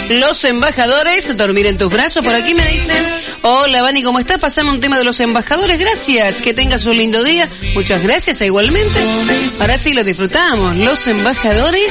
Los Embajadores, dormir en tus brazos. Por aquí me dicen, hola Vani, ¿cómo estás? Pasame un tema de Los Embajadores, gracias, que tengas un lindo día. Muchas gracias, igualmente. Ahora sí lo disfrutamos, Los Embajadores.